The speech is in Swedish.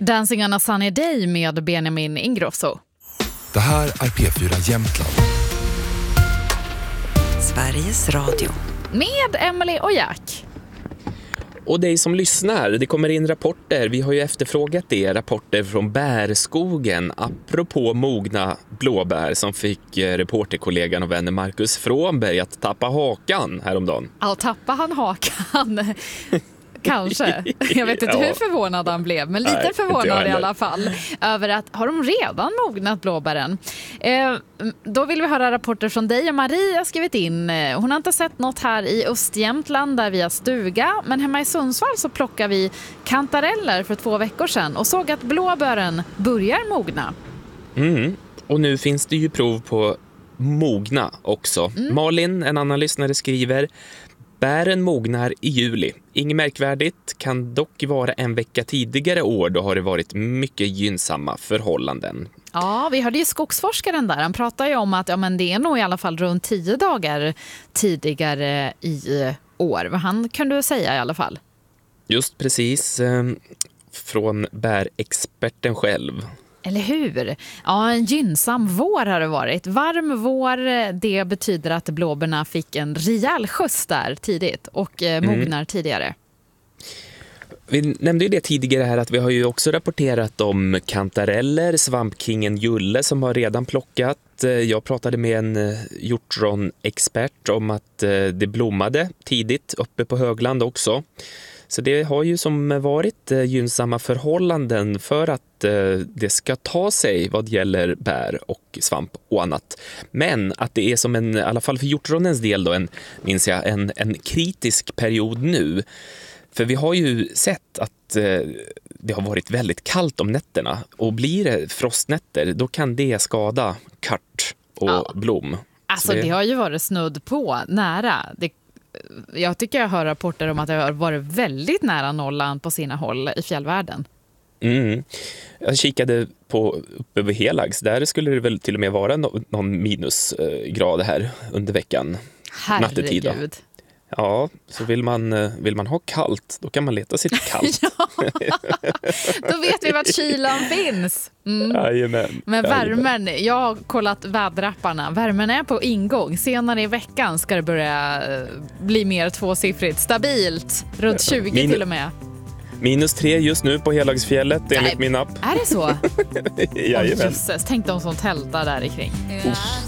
Dancing on a sunny day med Benjamin Ingrosso. Det här är P4 Jämtland. Sveriges Radio. Med Emily och Jack. Och dig som lyssnar, det kommer in rapporter. Vi har ju efterfrågat det, rapporter från bärskogen apropå mogna blåbär som fick reporterkollegan och vännen Marcus Frånberg att tappa hakan häromdagen. Ja, tappade han hakan? Kanske. Jag vet inte hur förvånad han blev, men lite förvånad i alla fall över att har de redan mognat blåbären. Då vill vi höra rapporter från dig och Maria har skrivit in. Hon har inte sett något här i Östjämtland där vi har stuga, men hemma i Sundsvall så plockar vi kantareller för 2 veckor sedan och såg att blåbären börjar mogna. Och nu finns det ju prov på mogna också. Malin, en annan lyssnare, skriver: bären mognar i juli. Inget märkvärdigt, kan dock vara en vecka tidigare år. Då har det varit mycket gynnsamma förhållanden. Ja, vi hörde ju skogsforskaren där. Han pratar ju om att men det är nog i alla fall runt 10 dagar tidigare i år. Vad han kan du säga i alla fall? Just precis, från bärexperten själv. Eller hur? Ja, en gynnsam vår har det varit. Varm vår, det betyder att blåbärna fick en rejäl skjuts där tidigt och mognar tidigare. Vi nämnde ju det tidigare här att vi har ju också rapporterat om kantareller, svampkingen Julle som har redan plockat. Jag pratade med en hjortronexpert om att det blommade tidigt uppe på högland också. Så det har ju som varit gynnsamma förhållanden för att det ska ta sig vad gäller bär och svamp och annat. Men att det är som en, i alla fall för hjortronens del då, en kritisk period nu. För vi har ju sett att det har varit väldigt kallt om nätterna. Och blir det frostnätter, då kan det skada kart och blom. Alltså det har ju varit snudd på nära. Jag tycker jag hör rapporter om att det har varit väldigt nära nollan på sina håll i fjällvärlden. Jag kikade på uppe vid Helags. Där skulle det väl till och med vara någon minusgrad här under veckan. Nattetid. Herregud. Ja, så vill man ha kallt, då kan man leta sitt kallt. Då vet vi vart kylan finns. Jajamän. Men värmen, jag har kollat väderapparna. Värmen är på ingång. Senare i veckan ska det börja bli mer tvåsiffrigt. Stabilt, runt 20 till och med. -3 just nu på Helagsfjället enligt min app. Är det så? Jajamän. Tänk de som tältar där i kring.